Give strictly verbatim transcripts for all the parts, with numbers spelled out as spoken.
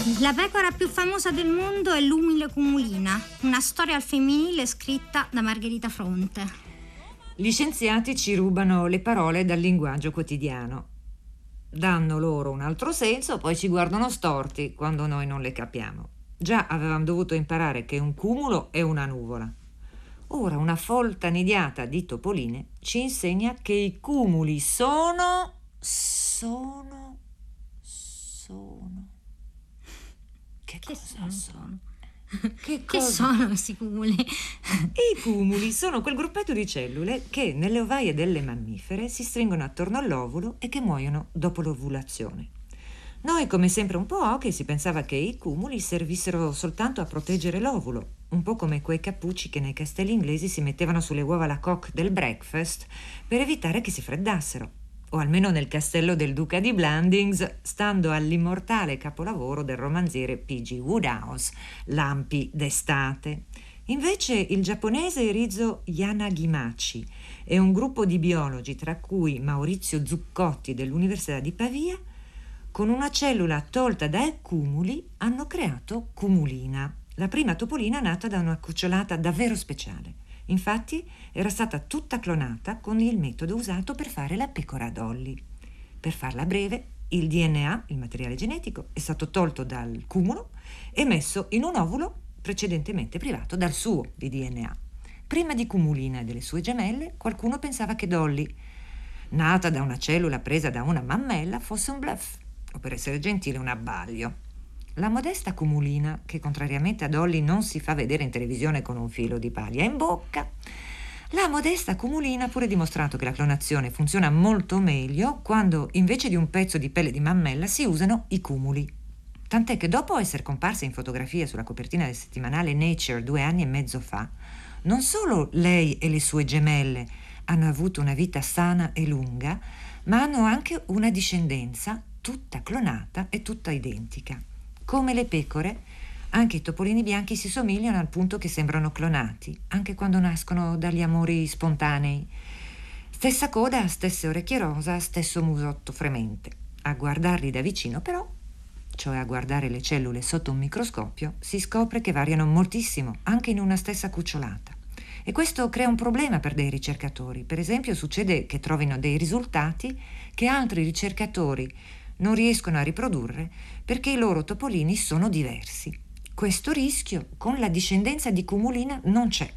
La pecora più famosa del mondo è l'umile Cumulina, una storia al femminile scritta da Margherita Fronte. Gli scienziati ci rubano le parole dal linguaggio quotidiano. Danno loro un altro senso, poi ci guardano storti quando noi non le capiamo. Già avevamo dovuto imparare che un cumulo è una nuvola. Ora una folta nidiata di topoline ci insegna che i cumuli sono... sono... sono... Che, Che cosa sono? sono? Che, Che cosa? sono questi cumuli? I cumuli sono quel gruppetto di cellule che nelle ovaie delle mammifere si stringono attorno all'ovulo e che muoiono dopo l'ovulazione. Noi, come sempre un po' occhi, si pensava che i cumuli servissero soltanto a proteggere l'ovulo, un po' come quei cappucci che nei castelli inglesi si mettevano sulle uova alla coque del breakfast per evitare che si freddassero. O almeno nel castello del duca di Blandings, stando all'immortale capolavoro del romanziere P G Wodehouse, Lampi d'estate. Invece il giapponese Rizo Yanagimachi e un gruppo di biologi, tra cui Maurizio Zuccotti dell'Università di Pavia, con una cellula tolta dai cumuli hanno creato Cumulina, la prima topolina nata da una cucciolata davvero speciale. Infatti era stata tutta clonata con il metodo usato per fare la pecora Dolly. Per farla breve, il D N A, il materiale genetico, è stato tolto dal cumulo e messo in un ovulo precedentemente privato dal suo di D N A. Prima di Cumulina e delle sue gemelle, qualcuno pensava che Dolly, nata da una cellula presa da una mammella, fosse un bluff, o per essere gentile un abbaglio. La modesta Cumulina, che contrariamente a Dolly non si fa vedere in televisione con un filo di paglia in bocca, la modesta Cumulina ha pure dimostrato che la clonazione funziona molto meglio quando invece di un pezzo di pelle di mammella si usano i cumuli. Tant'è che dopo essere comparsa in fotografia sulla copertina del settimanale Nature due anni e mezzo fa, non solo lei e le sue gemelle hanno avuto una vita sana e lunga, ma hanno anche una discendenza tutta clonata e tutta identica. Come le pecore, anche i topolini bianchi si somigliano al punto che sembrano clonati, anche quando nascono dagli amori spontanei. Stessa coda, stesse orecchie rosa, stesso musotto fremente. A guardarli da vicino, però, cioè a guardare le cellule sotto un microscopio, si scopre che variano moltissimo, anche in una stessa cucciolata. E questo crea un problema per dei ricercatori. Per esempio, succede che trovino dei risultati che altri ricercatori non riescono a riprodurre perché i loro topolini sono diversi. Questo rischio con la discendenza di Cumulina non c'è.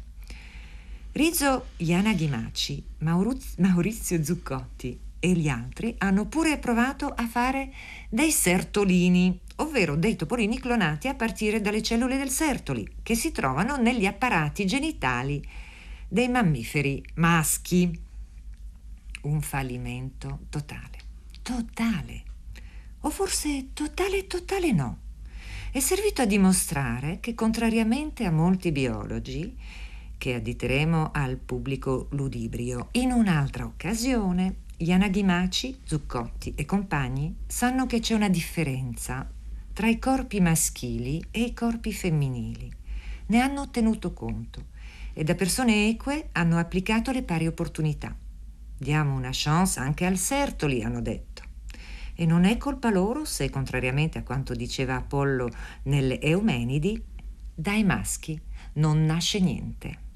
Rizo Yanagimachi, Mauruz- Maurizio Zuccotti e gli altri hanno pure provato a fare dei sertolini, ovvero dei topolini clonati a partire dalle cellule del sertoli, che si trovano negli apparati genitali dei mammiferi maschi. Un fallimento totale. Totale. O forse totale totale no. È servito a dimostrare che, contrariamente a molti biologi, che additeremo al pubblico ludibrio in un'altra occasione, Yanagimachi, Zuccotti e compagni sanno che c'è una differenza tra i corpi maschili e i corpi femminili. Ne hanno tenuto conto e da persone eque hanno applicato le pari opportunità. Diamo una chance anche al sertoli, hanno detto. E non è colpa loro se, contrariamente a quanto diceva Apollo nelle Eumenidi, dai maschi non nasce niente.